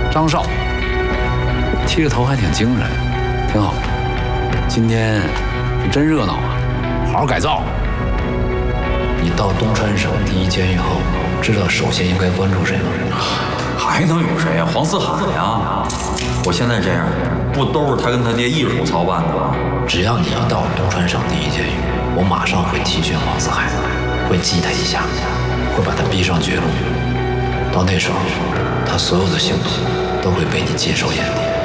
张少，剃个头还挺精神，挺好。今天是真热闹啊，好好改造。你到东川省第一监狱后，知道首先应该关注谁吗？ 还能有谁呀？黄四海呀！我现在这样，不都是他跟他爹一手操办的吗？ 只要你一到东川省第一监狱，我马上会提讯黄四海，会激他一下，会把他逼上绝路。到那时候，他所有的行动都会被你尽收眼底。